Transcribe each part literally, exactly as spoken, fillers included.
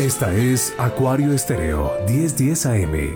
Esta es Acuario Estéreo diez diez A M.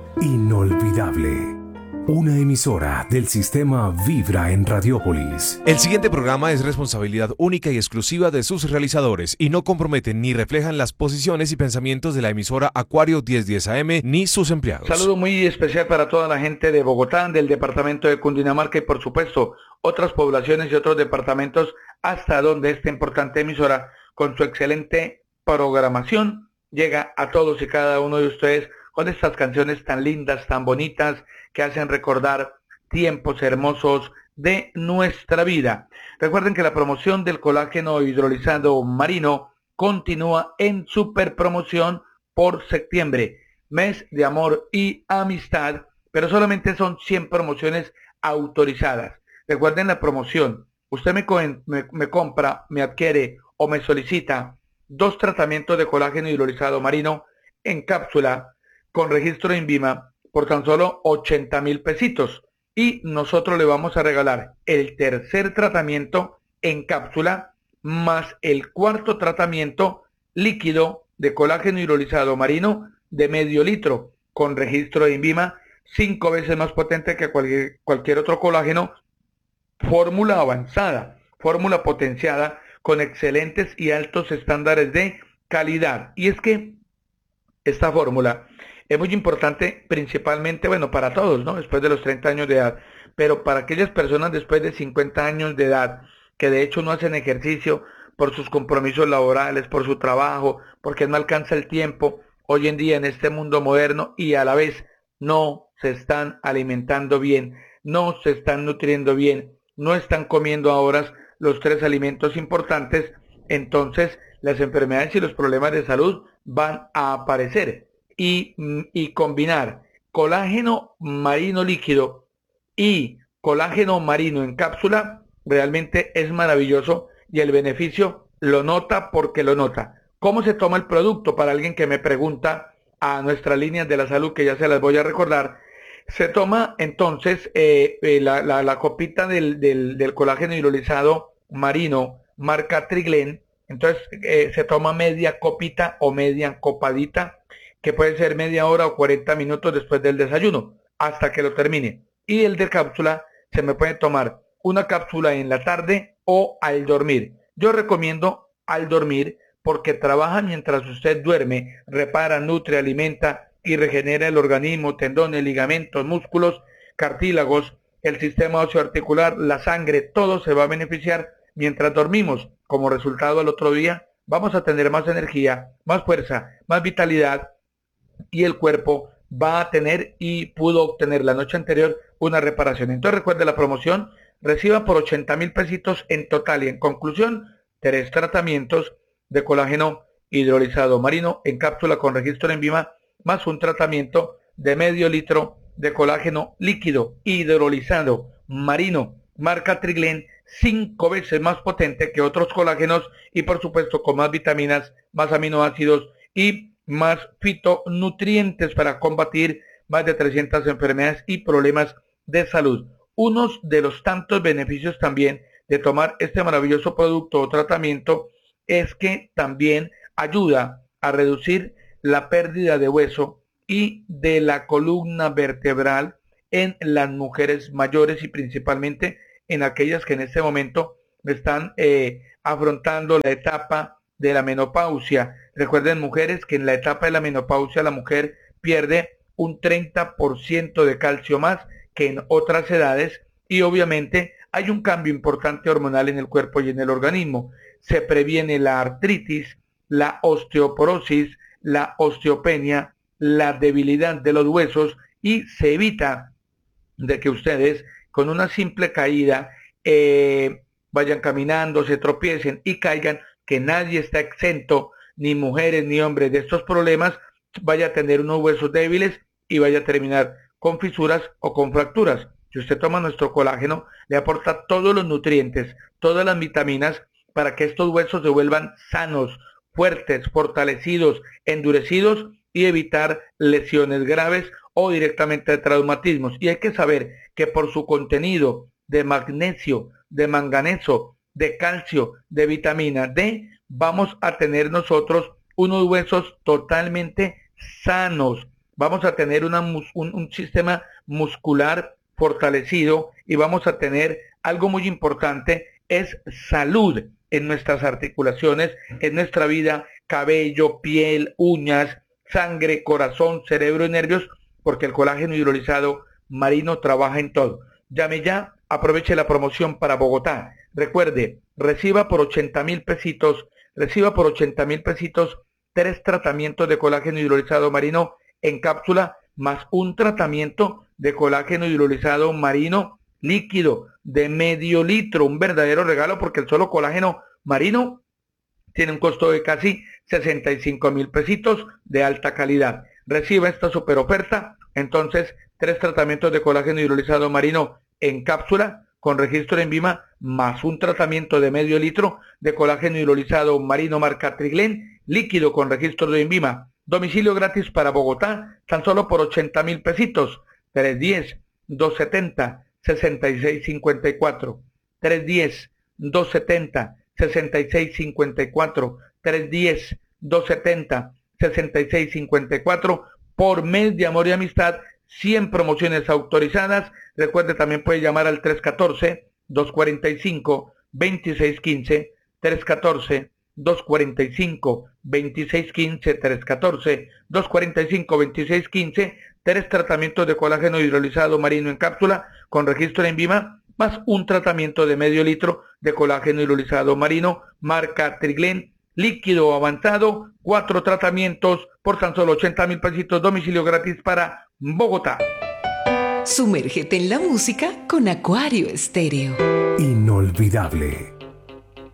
Inolvidable. Una emisora del sistema Vibra en Radiópolis. El siguiente programa es responsabilidad única y exclusiva de sus realizadores y no comprometen ni reflejan las posiciones y pensamientos de la emisora Acuario diez diez A M ni sus empleados. Saludo muy especial para toda la gente de Bogotá, del departamento de Cundinamarca y por supuesto otras poblaciones y otros departamentos hasta donde esta importante emisora con su excelente programación llega a todos y cada uno de ustedes con estas canciones tan lindas, tan bonitas, que hacen recordar tiempos hermosos de nuestra vida. Recuerden que la promoción del colágeno hidrolizado marino continúa en super promoción por septiembre, mes de amor y amistad, pero solamente son cien promociones autorizadas. Recuerden la promoción, usted me, me, me compra, me adquiere o me solicita dos tratamientos de colágeno hidrolizado marino en cápsula con registro INVIMA por tan solo ochenta mil pesitos y nosotros le vamos a regalar el tercer tratamiento en cápsula más el cuarto tratamiento líquido de colágeno hidrolizado marino de medio litro con registro de INVIMA, cinco veces más potente que cualquier, cualquier otro colágeno, fórmula avanzada, fórmula potenciada con excelentes y altos estándares de calidad. Y es que esta fórmula es muy importante principalmente, bueno, para todos, ¿no? Después de los treinta años de edad, pero para aquellas personas después de cincuenta años de edad, que de hecho no hacen ejercicio por sus compromisos laborales, por su trabajo, porque no alcanza el tiempo, hoy en día en este mundo moderno, y a la vez no se están alimentando bien, no se están nutriendo bien, no están comiendo a horas los tres alimentos importantes, entonces las enfermedades y los problemas de salud van a aparecer. Y, y combinar colágeno marino líquido y colágeno marino en cápsula realmente es maravilloso y el beneficio lo nota porque lo nota. ¿Cómo se toma el producto? Para alguien que me pregunta a nuestras líneas de la salud, que ya se las voy a recordar, se toma entonces eh, eh, la, la, la copita del, del, del colágeno hidrolizado marino marca Triglen, entonces eh, se toma media copita o media copadita, que puede ser media hora o cuarenta minutos después del desayuno, hasta que lo termine. Y el de cápsula se me puede tomar una cápsula en la tarde o al dormir. Yo recomiendo al dormir porque trabaja mientras usted duerme, repara, nutre, alimenta y regenera el organismo, tendones, ligamentos, músculos, cartílagos, el sistema osteoarticular, la sangre, todo se va a beneficiar mientras dormimos. Como resultado al otro día vamos a tener más energía, más fuerza, más vitalidad, y el cuerpo va a tener y pudo obtener la noche anterior una reparación. Entonces recuerde la promoción, reciba por ochenta mil pesitos en total y en conclusión, tres tratamientos de colágeno hidrolizado marino en cápsula con registro INVIMA, más un tratamiento de medio litro de colágeno líquido hidrolizado marino, marca Triglen, cinco veces más potente que otros colágenos y por supuesto con más vitaminas, más aminoácidos y más fitonutrientes para combatir más de trescientas enfermedades y problemas de salud. Unos de los tantos beneficios también de tomar este maravilloso producto o tratamiento es que también ayuda a reducir la pérdida de hueso y de la columna vertebral en las mujeres mayores y principalmente en aquellas que en este momento están eh, afrontando la etapa de la menopausia. Recuerden, mujeres, que en la etapa de la menopausia la mujer pierde un treinta por ciento de calcio más que en otras edades y obviamente hay un cambio importante hormonal en el cuerpo y en el organismo. Se previene la artritis, la osteoporosis, la osteopenia, la debilidad de los huesos y se evita de que ustedes con una simple caída eh, vayan caminando, se tropiecen y caigan, que nadie está exento, ni mujeres ni hombres, de estos problemas, vaya a tener unos huesos débiles y vaya a terminar con fisuras o con fracturas. Si usted toma nuestro colágeno, le aporta todos los nutrientes, todas las vitaminas para que estos huesos se vuelvan sanos, fuertes, fortalecidos, endurecidos y evitar lesiones graves o directamente traumatismos. Y hay que saber que por su contenido de magnesio, de manganeso, de calcio, de vitamina D, vamos a tener nosotros unos huesos totalmente sanos. Vamos a tener una, un, un sistema muscular fortalecido y vamos a tener algo muy importante, es salud en nuestras articulaciones, en nuestra vida, cabello, piel, uñas, sangre, corazón, cerebro y nervios, porque el colágeno hidrolizado marino trabaja en todo. Llame ya, aproveche la promoción para Bogotá. Recuerde, reciba por ochenta mil pesitos, reciba por ochenta mil pesitos tres tratamientos de colágeno hidrolizado marino en cápsula, más un tratamiento de colágeno hidrolizado marino líquido de medio litro, un verdadero regalo porque el solo colágeno marino tiene un costo de casi sesenta y cinco mil pesitos de alta calidad. Reciba esta super oferta, entonces tres tratamientos de colágeno hidrolizado marino en cápsula con registro en Vima, más un tratamiento de medio litro de colágeno hidrolizado marino marca Triglen, líquido con registro de Vima. Domicilio gratis para Bogotá, tan solo por ochenta mil pesitos, tres uno cero, dos siete cero, seis seis cinco cuatro, tres uno cero, dos siete cero, seis seis cinco cuatro, tres uno cero, dos siete cero, seis seis cinco cuatro, por mes de amor y amistad, cien promociones autorizadas. Recuerde, también puede llamar al tres uno cuatro, dos cuatro cinco, dos seis uno cinco, tres uno cuatro, dos cuatro cinco, dos seis uno cinco, tres uno cuatro, dos cuatro cinco, dos seis uno cinco, tres tratamientos de colágeno hidrolizado marino en cápsula con registro en Vima, más un tratamiento de medio litro de colágeno hidrolizado marino marca Triglen, líquido avanzado, cuatro tratamientos por tan solo ochenta mil pesitos, domicilio gratis para Bogotá. Sumérgete en la música con Acuario Estéreo. Inolvidable.